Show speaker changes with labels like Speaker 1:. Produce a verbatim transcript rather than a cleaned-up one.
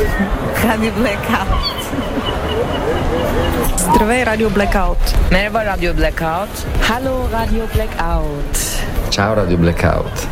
Speaker 1: Radio Blackout.
Speaker 2: Здравей, Радио Blackout.
Speaker 3: Мерхаба, Радио Blackout.
Speaker 4: Hallo, Radio Blackout.
Speaker 5: Ciao Radio Blackout.